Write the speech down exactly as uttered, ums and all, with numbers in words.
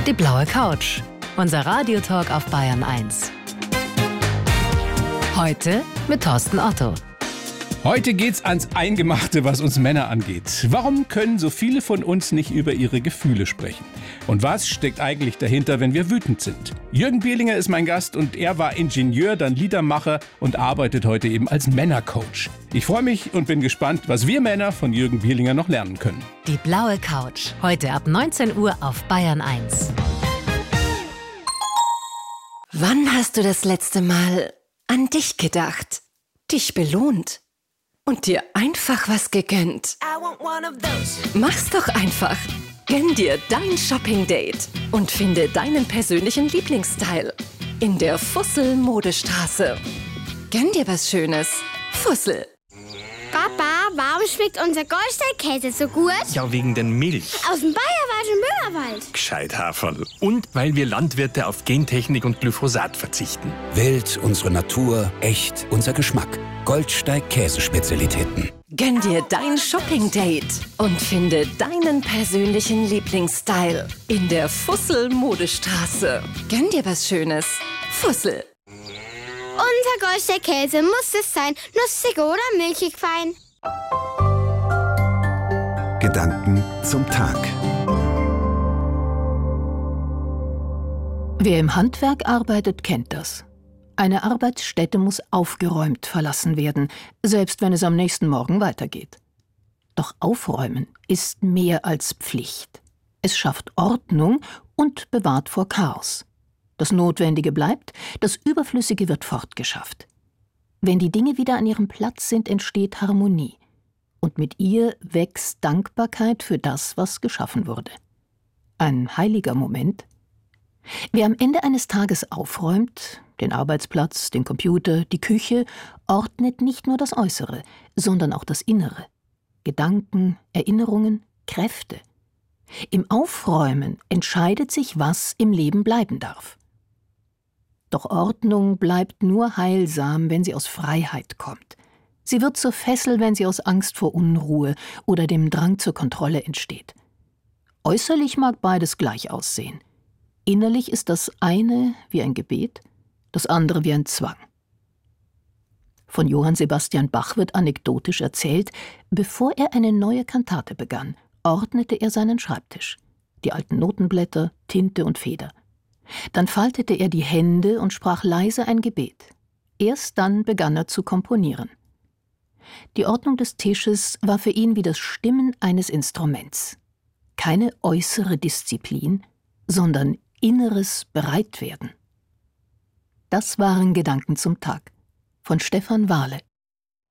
Die blaue Couch, unser Radiotalk auf Bayern eins. Heute mit Thorsten Otto. Heute geht's ans Eingemachte, was uns Männer angeht. Warum können so viele von uns nicht über ihre Gefühle sprechen? Und was steckt eigentlich dahinter, wenn wir wütend sind? Jürgen Bielinger ist mein Gast und er war Ingenieur, dann Liedermacher und arbeitet heute eben als Männercoach. Ich freue mich und bin gespannt, was wir Männer von Jürgen Bielinger noch lernen können. Die blaue Couch, heute ab neunzehn Uhr auf Bayern eins. Wann hast du das letzte Mal an dich gedacht, dich belohnt und dir einfach was gegönnt? Mach's doch einfach. Gönn dir dein Shopping-Date und finde deinen persönlichen Lieblingsstyle in der Fussel-Modestraße. Gönn dir was Schönes. Fussel. Papa, warum schmeckt unser Goldstein-Käse so gut? Ja, wegen den Milch. Aus dem Bayerischen Müllerwald. Gescheit, Haferl. Und weil wir Landwirte auf Gentechnik und Glyphosat verzichten. Wild, unsere Natur, echt, unser Geschmack. Goldsteig-Käsespezialitäten. Gönn dir dein Shopping-Date und finde deinen persönlichen Lieblingsstyle in der Fussel-Modestraße. Gönn dir was Schönes. Fussel. Unser Goldstein-Käse muss es sein, nussig oder milchig fein. Gedanken zum Tag. Wer im Handwerk arbeitet, kennt das. Eine Arbeitsstätte muss aufgeräumt verlassen werden, selbst wenn es am nächsten Morgen weitergeht. Doch Aufräumen ist mehr als Pflicht. Es schafft Ordnung und bewahrt vor Chaos. Das Notwendige bleibt, das Überflüssige wird fortgeschafft. Wenn die Dinge wieder an ihrem Platz sind, entsteht Harmonie. Und mit ihr wächst Dankbarkeit für das, was geschaffen wurde. Ein heiliger Moment. Wer am Ende eines Tages aufräumt, den Arbeitsplatz, den Computer, die Küche, ordnet nicht nur das Äußere, sondern auch das Innere. Gedanken, Erinnerungen, Kräfte. Im Aufräumen entscheidet sich, was im Leben bleiben darf. Doch Ordnung bleibt nur heilsam, wenn sie aus Freiheit kommt. Sie wird zur Fessel, wenn sie aus Angst vor Unruhe oder dem Drang zur Kontrolle entsteht. Äußerlich mag beides gleich aussehen. Innerlich ist das eine wie ein Gebet, das andere wie ein Zwang. Von Johann Sebastian Bach wird anekdotisch erzählt, bevor er eine neue Kantate begann, ordnete er seinen Schreibtisch, die alten Notenblätter, Tinte und Feder. Dann faltete er die Hände und sprach leise ein Gebet. Erst dann begann er zu komponieren. Die Ordnung des Tisches war für ihn wie das Stimmen eines Instruments. Keine äußere Disziplin, sondern inneres Bereitwerden. Das waren Gedanken zum Tag von Stefan Wahle.